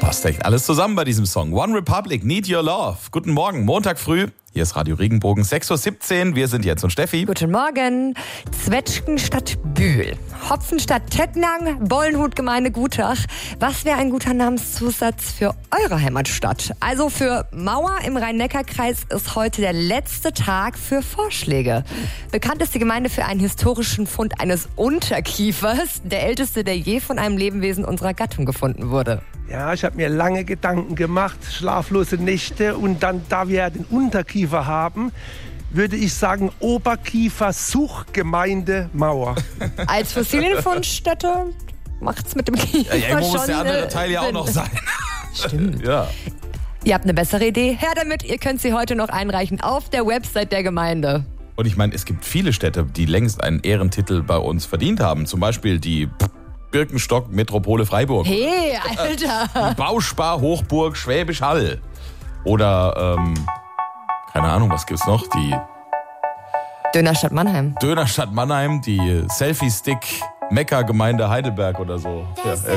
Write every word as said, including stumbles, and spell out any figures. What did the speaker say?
Passt echt alles zusammen bei diesem Song. One Republic, Need Your Love. Guten Morgen, Montag früh. Hier ist Radio Regenbogen, sechs Uhr siebzehn. Wir sind Jens und Steffi. Guten Morgen. Zwetschgen statt Bühl. Hopfen statt Tettnang. Bollenhut Gemeinde Gutach. Was wäre ein guter Namenszusatz für eure Heimatstadt? Also für Mauer im Rhein-Neckar-Kreis ist heute der letzte Tag für Vorschläge. Bekannt ist die Gemeinde für einen historischen Fund eines Unterkiefers. Der älteste, der je von einem Lebewesen unserer Gattung gefunden wurde. Ja, ich habe mir lange Gedanken gemacht, schlaflose Nächte, und dann, da wir ja den Unterkiefer haben, würde ich sagen Oberkiefer-Suchgemeinde Mauer. Als Fossilienfundstätte macht's mit dem Kiefer Ja, irgendwo schon muss der andere äh, Teil ja auch Sinn. noch sein. Stimmt. Ja. Ihr habt eine bessere Idee? Her damit, ihr könnt sie heute noch einreichen auf der Website der Gemeinde. Und ich meine, es gibt viele Städte, die längst einen Ehrentitel bei uns verdient haben. Zum Beispiel die Birkenstock Metropole Freiburg. Hey, Alter! Bauspar-Hochburg Schwäbisch Hall. Oder, ähm, keine Ahnung, was gibt's noch? Die Dönerstadt Mannheim. Dönerstadt Mannheim, die Selfie-Stick Mekka-Gemeinde Heidelberg oder so. Ja,